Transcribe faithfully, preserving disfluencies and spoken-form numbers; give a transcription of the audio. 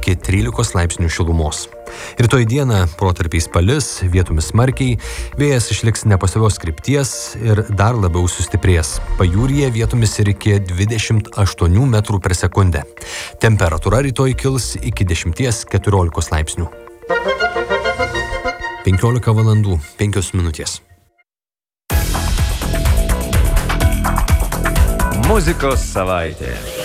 iki trylikos laipsnių šilumos. Rytoj dieną protarpiais palis, vietomis smarkiai, vėjas išliks nepastovios krypties ir dar labiau sustiprės. Pajūryje vietomis ir iki dvidešimt aštuonių metrų per sekundę. Temperatūra rytoj kils iki dešimties keturiolikos laipsnių. penkiolika valandų penkios minutės. Muzikos savaitė.